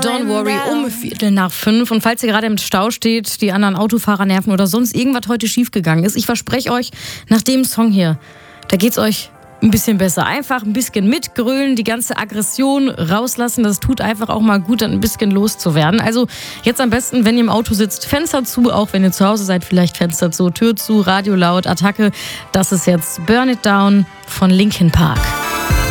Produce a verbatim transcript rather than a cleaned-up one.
Don't Worry um Viertel nach fünf. Und falls ihr gerade im Stau steht, die anderen Autofahrer nerven oder sonst irgendwas heute schiefgegangen ist, ich verspreche euch, nach dem Song hier, da geht's euch ein bisschen besser. Einfach ein bisschen mitgrölen, die ganze Aggression rauslassen. Das tut einfach auch mal gut, dann ein bisschen loszuwerden. Also jetzt am besten, wenn ihr im Auto sitzt, Fenster zu. Auch wenn ihr zu Hause seid, vielleicht Fenster zu, Tür zu, Radio laut, Attacke. Das ist jetzt Burn It Down von Linkin Park.